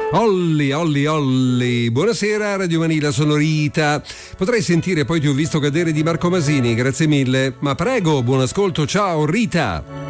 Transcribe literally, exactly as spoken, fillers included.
Olli, Olli, Olli. Buonasera Radio Manila, sono Rita. Potrei sentire Poi ti ho visto cadere di Marco Masini, grazie mille. Ma prego, buon ascolto, ciao Rita.